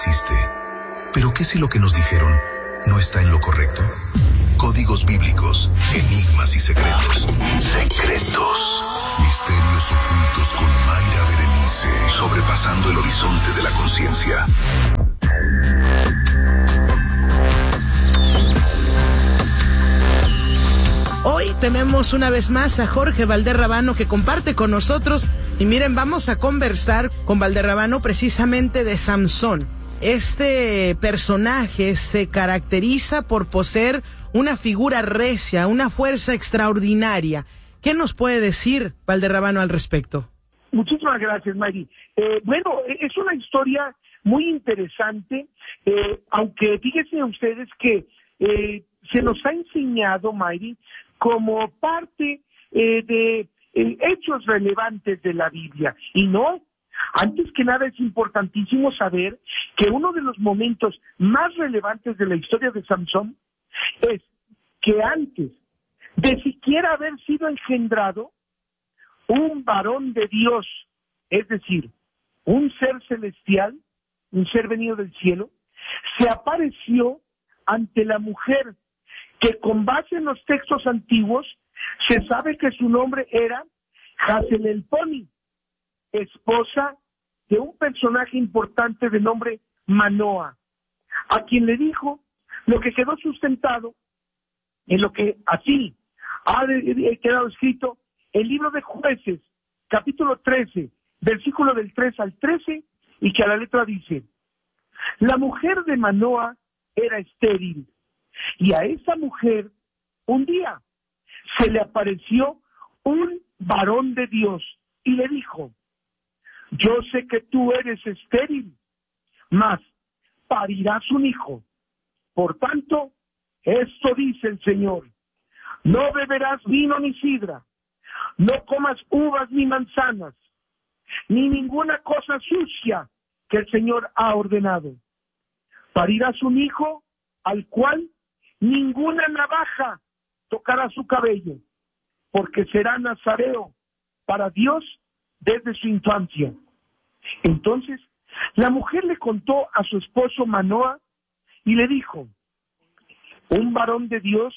existe. ¿Pero qué si lo que nos dijeron no está en lo correcto? Códigos bíblicos, enigmas y secretos. Secretos. Misterios ocultos con Mayra Berenice. Sobrepasando el horizonte de la conciencia. Hoy tenemos una vez más a Jorge Valderrabano que comparte con nosotros. Y miren, vamos a conversar con Valderrabano precisamente de Samson. Este personaje se caracteriza por poseer una figura recia, una fuerza extraordinaria. ¿Qué nos puede decir Valderrabano al respecto? Muchísimas gracias, Mayri. Bueno, es una historia muy interesante, aunque fíjense ustedes que se nos ha enseñado, Mayri, como parte de hechos relevantes de la Biblia. Y no, antes que nada es importantísimo saber que uno de los momentos más relevantes de la historia de Samson es que antes de siquiera haber sido engendrado, un varón de Dios, es decir, un ser celestial, un ser venido del cielo, se apareció ante la mujer que con base en los textos antiguos se sabe que su nombre era Hazelelponi, esposa de un personaje importante de nombre Manoa, a quien le dijo lo que quedó sustentado en lo que así ha quedado escrito el libro de Jueces, capítulo 13, versículo del 3 al 13, y que a la letra dice: la mujer de Manoa era estéril, y a esa mujer un día se le apareció un varón de Dios y le dijo: yo sé que tú eres estéril, mas parirás un hijo. Por tanto, esto dice el Señor: no beberás vino ni sidra, no comas uvas ni manzanas, ni ninguna cosa sucia que el Señor ha ordenado. Parirás un hijo al cual ninguna navaja tocará su cabello, porque será nazareo para Dios desde su infancia. Entonces, la mujer le contó a su esposo Manoa y le dijo: un varón de Dios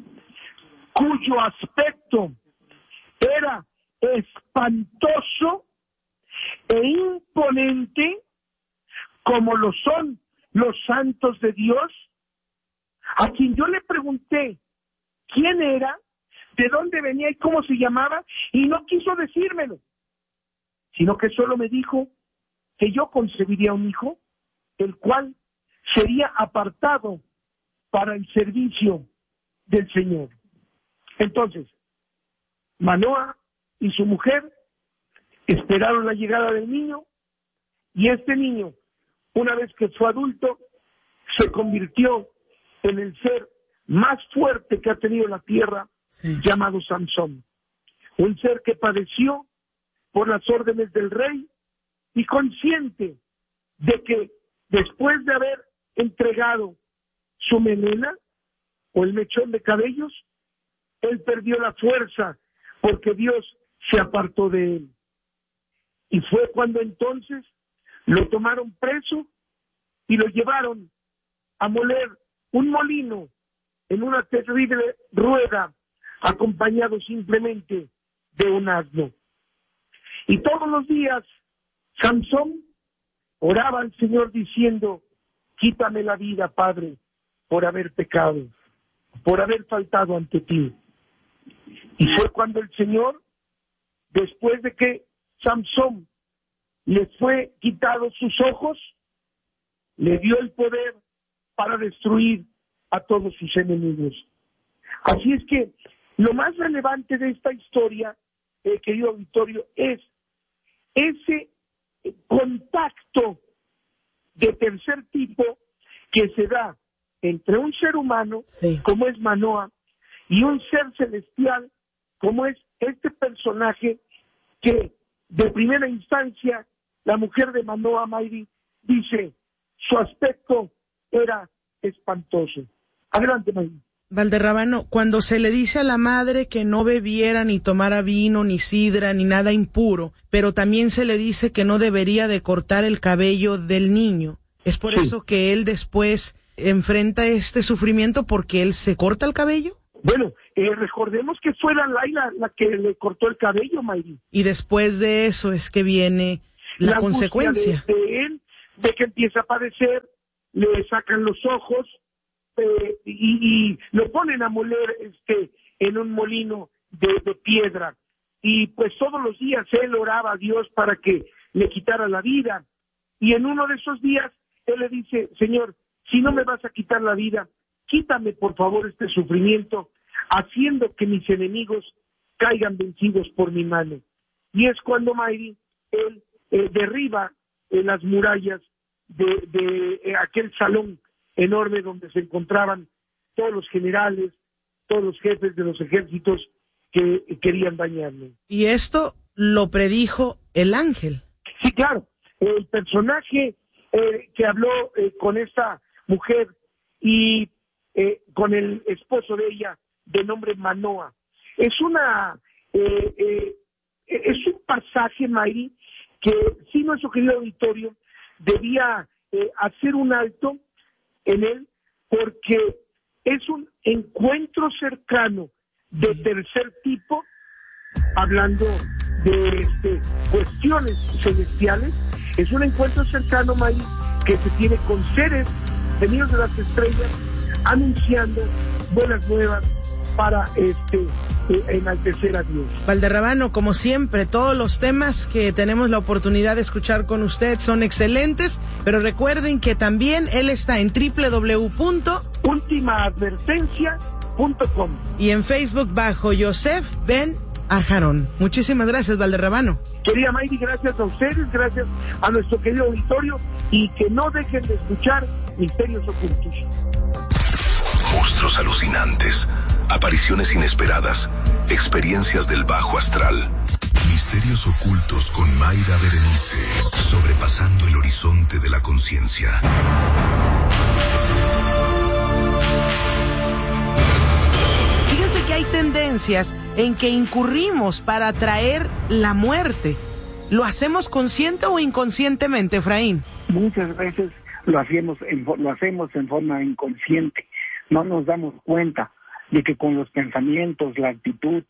cuyo aspecto era espantoso e imponente como lo son los santos de Dios, a quien yo le pregunté quién era, de dónde venía y cómo se llamaba, y no quiso decírmelo, sino que solo me dijo que yo concebiría un hijo, el cual sería apartado para el servicio del Señor. Entonces, Manoa y su mujer esperaron la llegada del niño, y este niño, una vez que fue adulto, se convirtió en el ser más fuerte que ha tenido la tierra, sí, llamado Samson. Un ser que padeció por las órdenes del rey y consciente de que después de haber entregado su melena o el mechón de cabellos, él perdió la fuerza porque Dios se apartó de él. Y fue cuando entonces lo tomaron preso y lo llevaron a moler un molino en una terrible rueda, acompañado simplemente de un asno. Y todos los días Samson oraba al Señor diciendo: quítame la vida, Padre, por haber pecado, por haber faltado ante ti. Y fue cuando el Señor, después de que Samson le fue quitado sus ojos, le dio el poder para destruir a todos sus enemigos. Así es que lo más relevante de esta historia, querido auditorio, es ese contacto de tercer tipo que se da entre un ser humano, sí, como es Manoa, y un ser celestial, como es este personaje que de primera instancia la mujer de Manoa, Mayri, dice: su aspecto era espantoso. Adelante, Mayri. Valderrabano, cuando se le dice a la madre que no bebiera ni tomara vino, ni sidra, ni nada impuro, pero también se le dice que no debería de cortar el cabello del niño, Es por eso que él después enfrenta este sufrimiento porque él se corta el cabello. Bueno, recordemos que fue la Laila la que le cortó el cabello, Mayri. Y después de eso es que viene la consecuencia. De él, de que empieza a padecer, le sacan los ojos y lo ponen a moler en un molino de piedra. Y pues todos los días él oraba a Dios para que le quitara la vida. Y en uno de esos días él le dice: Señor, si no me vas a quitar la vida, quítame por favor este sufrimiento, haciendo que mis enemigos caigan vencidos por mi mano. Y es cuando, Mayri, él derriba las murallas de aquel salón enorme donde se encontraban todos los generales, todos los jefes de los ejércitos que querían dañarle. Y esto lo predijo el ángel. Sí, claro. El personaje que habló con esta mujer y con el esposo de ella, de nombre Manoa, es un pasaje, Mayri, que sí, nuestro querido auditorio debía hacer un alto en él, porque es un encuentro cercano de tercer tipo, hablando de cuestiones celestiales. Es un encuentro cercano, Mayri, que se tiene con seres venidos de las estrellas, anunciando buenas nuevas para enaltecer a Dios. Valderrabano, como siempre, todos los temas que tenemos la oportunidad de escuchar con usted son excelentes, pero recuerden que también él está en www.ultimaadvertencia.com y en Facebook bajo Yosef Ben Ajarón. Muchísimas gracias, Valderrabano. Querida Mayri, gracias a ustedes, gracias a nuestro querido auditorio, y que no dejen de escuchar Misterios Ocultos. Monstruos alucinantes, apariciones inesperadas, experiencias del bajo astral. Misterios Ocultos con Mayra Berenice, sobrepasando el horizonte de la conciencia. Fíjense que hay tendencias en que incurrimos para atraer la muerte. ¿Lo hacemos consciente o inconscientemente, Efraín? Muchas veces lo hacemos en forma inconsciente. No nos damos cuenta de que con los pensamientos, la actitud,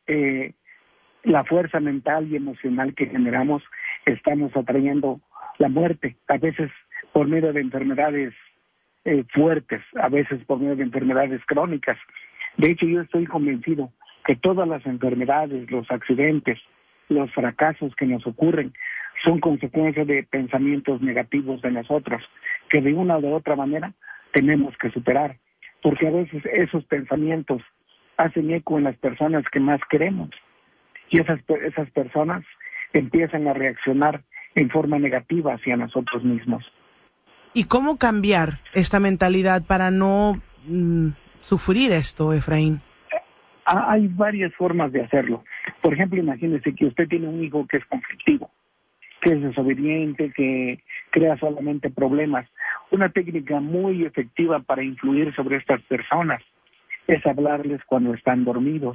la fuerza mental y emocional que generamos, estamos atrayendo la muerte, a veces por medio de enfermedades fuertes, a veces por medio de enfermedades crónicas. De hecho, yo estoy convencido que todas las enfermedades, los accidentes, los fracasos que nos ocurren son consecuencia de pensamientos negativos de nosotros, que de una u otra manera tenemos que superar, porque a veces esos pensamientos hacen eco en las personas que más queremos, y esas personas empiezan a reaccionar en forma negativa hacia nosotros mismos. ¿Y cómo cambiar esta mentalidad para no sufrir esto, Efraín? Hay varias formas de hacerlo. Por ejemplo, imagínese que usted tiene un hijo que es conflictivo, que es desobediente, que crea solamente problemas. Una técnica muy efectiva para influir sobre estas personas es hablarles cuando están dormidos.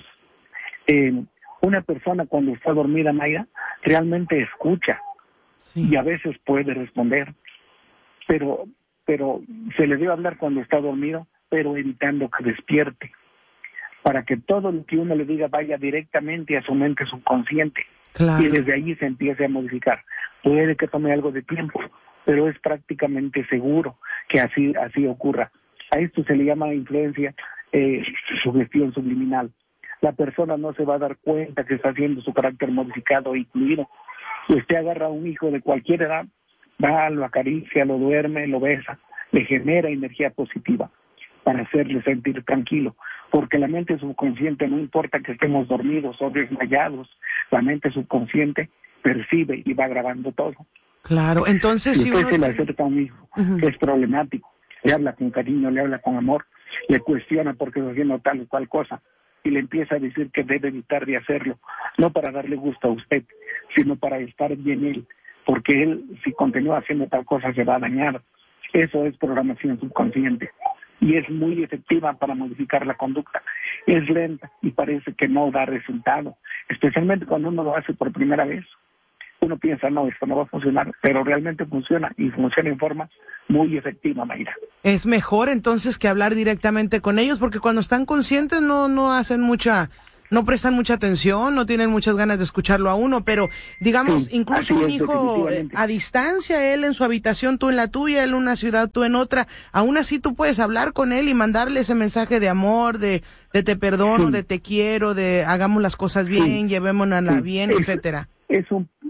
Una persona cuando está dormida, Mayra, realmente escucha, sí, y a veces puede responder, pero se le debe hablar cuando está dormido, pero evitando que despierte, para que todo lo que uno le diga vaya directamente a su mente subconsciente. Claro. Y desde ahí se empiece a modificar. Puede que tome algo de tiempo, pero es prácticamente seguro que así ocurra. A esto se le llama influencia, sugestión subliminal. La persona no se va a dar cuenta que está haciendo su carácter modificado e incluido. Usted agarra a un hijo de cualquier edad, va, lo acaricia, lo duerme, lo besa, le genera energía positiva para hacerle sentir tranquilo, porque la mente subconsciente, no importa que estemos dormidos o desmayados, la mente subconsciente percibe y va grabando todo. Claro, entonces si usted se le acerca a un hijo que es problemático, le habla con cariño, le habla con amor, le cuestiona por qué está haciendo tal o cual cosa, y le empieza a decir que debe evitar de hacerlo, no para darle gusto a usted, sino para estar bien él, porque él, si continúa haciendo tal cosa, se va a dañar. Eso es programación subconsciente, y es muy efectiva para modificar la conducta. Es lenta y parece que no da resultado, especialmente cuando uno lo hace por primera vez, uno piensa, no, esto no va a funcionar, pero realmente funciona y funciona en forma muy efectiva, Mayra. Es mejor entonces que hablar directamente con ellos, porque cuando están conscientes no hacen no prestan mucha atención, no tienen muchas ganas de escucharlo a uno, pero digamos, sí, incluso un hijo a distancia, él en su habitación, tú en la tuya, él en una ciudad, tú en otra, aún así tú puedes hablar con él y mandarle ese mensaje de amor, de te perdono, de te quiero, de hagamos las cosas bien, llevémonosla bien, etcétera. Es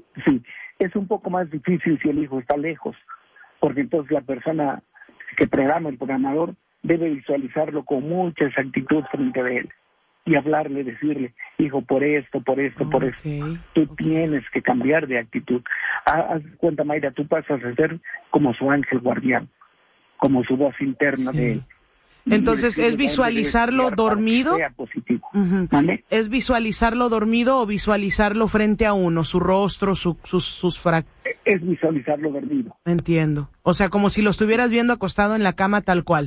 un poco más difícil si el hijo está lejos, porque entonces la persona que programa, el programador, debe visualizarlo con mucha exactitud frente a él y hablarle, decirle, hijo, por esto, por esto, tú tienes que cambiar de actitud. Haz cuenta, Mayra, tú pasas a ser como su ángel guardián, como su voz interna de él. Entonces, ¿es visualizarlo dormido? Uh-huh. ¿Es visualizarlo dormido o visualizarlo frente a uno, su rostro, sus Es visualizarlo dormido. Entiendo. O sea, como si lo estuvieras viendo acostado en la cama tal cual.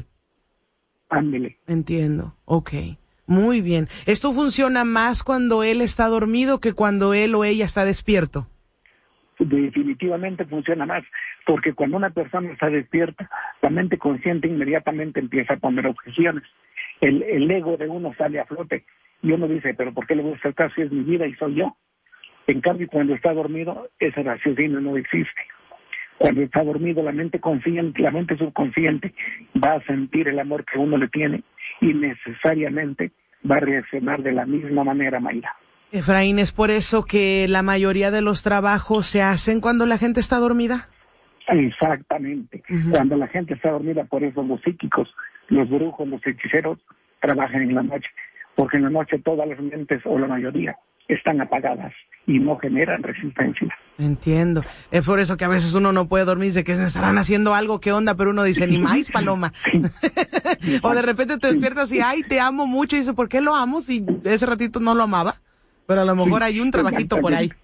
Ándele. Entiendo. Okay. Muy bien. ¿Esto funciona más cuando él está dormido que cuando él o ella está despierto? Definitivamente funciona más, porque cuando una persona está despierta, la mente consciente inmediatamente empieza a poner objeciones. El ego de uno sale a flote y uno dice, pero ¿por qué le voy a hacer caso si es mi vida y soy yo? En cambio, cuando está dormido, ese raciocinio no existe. Cuando está dormido, la mente subconsciente va a sentir el amor que uno le tiene y necesariamente va a reaccionar de la misma manera, Mayra. Efraín, ¿es por eso que la mayoría de los trabajos se hacen cuando la gente está dormida? Exactamente. Uh-huh. Cuando la gente está dormida, por eso los psíquicos, los brujos, los hechiceros trabajan en la noche, porque en la noche todas las mentes, o la mayoría, están apagadas y no generan resistencia. Entiendo. Es por eso que a veces uno no puede dormir, dice que estarán haciendo algo, ¿qué onda? Pero uno dice, ni más, paloma. Sí. O de repente te despiertas y, ay, te amo mucho, y dice, ¿por qué lo amo si ese ratito no lo amaba? Pero a lo mejor hay un trabajito por ahí.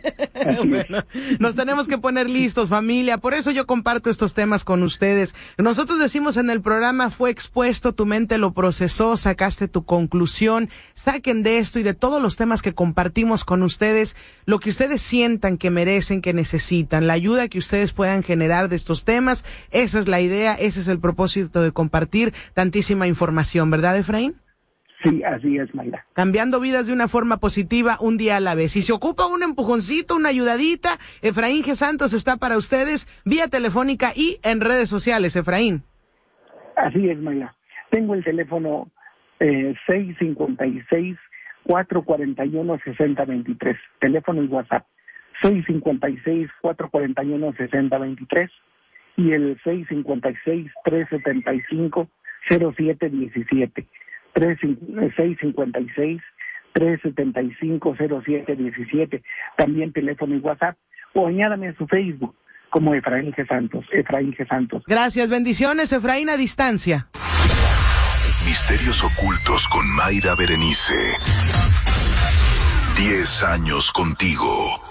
Bueno, nos tenemos que poner listos, familia. Por eso yo comparto estos temas con ustedes. Nosotros decimos en el programa, fue expuesto, tu mente lo procesó, sacaste tu conclusión. Saquen de esto y de todos los temas que compartimos con ustedes lo que ustedes sientan que merecen, que necesitan. La ayuda que ustedes puedan generar de estos temas. Esa es la idea, ese es el propósito de compartir tantísima información, ¿verdad, Efraín? Sí, así es, Mayra. Cambiando vidas de una forma positiva, un día a la vez. Si se ocupa un empujoncito, una ayudadita, Efraín G. Santos está para ustedes vía telefónica y en redes sociales, Efraín. Así es, Mayra. Tengo el teléfono 656-441-6023. Teléfono y WhatsApp. 656-441-6023 y el 656-375-0717. 656-375-0717, también teléfono y WhatsApp, o añádame a su Facebook como Efraín G. Santos. Gracias, bendiciones, Efraín a distancia. Misterios ocultos con Mayra Berenice. 10 años contigo.